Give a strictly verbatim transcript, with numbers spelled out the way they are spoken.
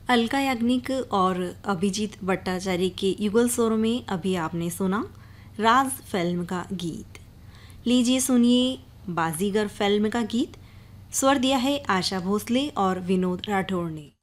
अलका याग्निक और अभिजीत भट्टाचार्य के युगल स्वरों में अभी आपने सुना राज फिल्म का गीत। लीजिए सुनिए बाजीगर फिल्म का गीत। स्वर दिया है आशा भोसले और विनोद राठौड़ ने।